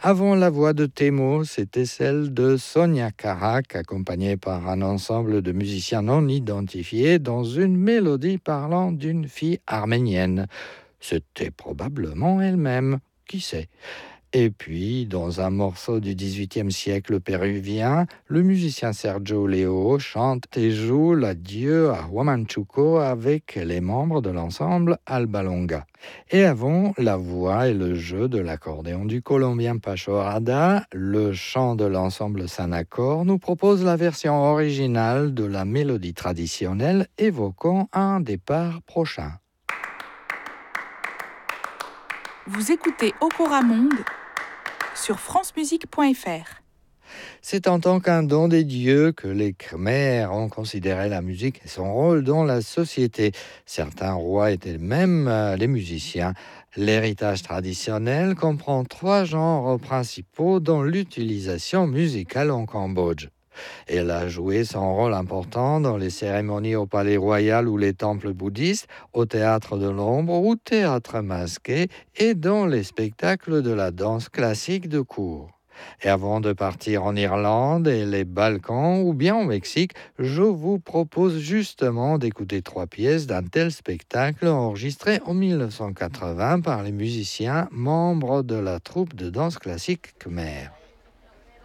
Avant la voix de Thémo, c'était celle de Sonia Karak, accompagnée par un ensemble de musiciens non identifiés dans une mélodie parlant d'une fille arménienne. C'était probablement elle-même, qui sait. Et puis, dans un morceau du XVIIIe siècle péruvien, le musicien Sergio Leo chante et joue l'adieu à Huamanchuco avec les membres de l'ensemble Alba Longa. Et avant, la voix et le jeu de l'accordéon du Colombien Pacho Arada, le chant de l'ensemble Sanacor nous propose la version originale de la mélodie traditionnelle évoquant un départ prochain. Vous écoutez Okora Monde sur francemusique.fr. C'est en tant qu'un don des dieux que les Khmers ont considéré la musique et son rôle dans la société. Certains rois étaient même les musiciens. L'héritage traditionnel comprend 3 genres principaux dans l'utilisation musicale en Cambodge. Elle a joué son rôle important dans les cérémonies au palais royal ou les temples bouddhistes, au théâtre de l'ombre ou théâtre masqué et dans les spectacles de la danse classique de cour. Et avant de partir en Irlande et les Balkans ou bien au Mexique, je vous propose justement d'écouter 3 pièces d'un tel spectacle enregistré en 1980 par les musiciens membres de la troupe de danse classique Khmer.